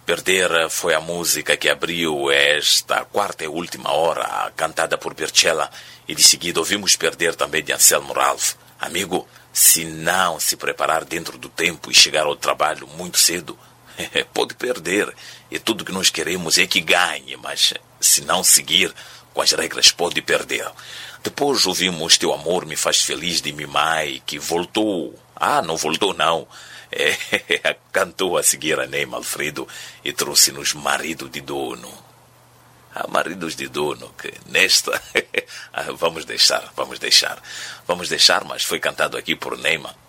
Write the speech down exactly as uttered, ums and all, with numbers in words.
Perder foi a música que abriu esta quarta e última hora, cantada por Bercella, e de seguida ouvimos Perder também de Anselmo Ralph. Amigo, se não se preparar dentro do tempo e chegar ao trabalho muito cedo, pode perder. E tudo que nós queremos é que ganhe, mas se não seguir com as regras, pode perder. Depois ouvimos Teu Amor Me Faz Feliz de Mimai, que voltou. Ah, não voltou não. É, cantou a seguir a Neima Alfredo e trouxe-nos Marido de Dono. Ah, Maridos de Dono, que nesta... ah, vamos deixar, vamos deixar. Vamos deixar, mas foi cantado aqui por Neima.